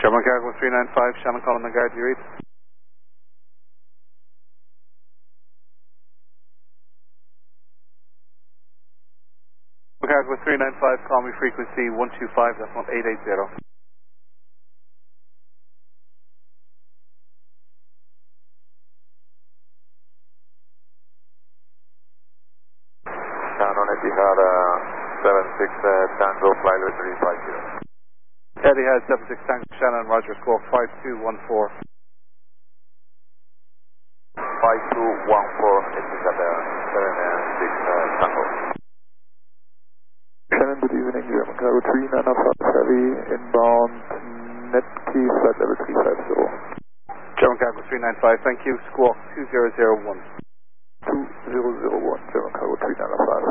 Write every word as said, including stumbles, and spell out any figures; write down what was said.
German Cargo three nine five, Shannon calling the guard, you read? Cargo three nine five, call me frequency one two five, that's one eight eight zero. Shannon Etihad uh, seven six uh, Tango flight level three five zero. Etihad seven six Tango Shannon, Roger, score five two one four. five two one four Etihad uh, seven six uh, Tango. Shannon, good evening, German Cargo three nine five Heavy, inbound Netkey, flight level three five zero. German Cargo three nine five, thank you, squawk two zero zero one. two zero zero one, German Cargo three nine five.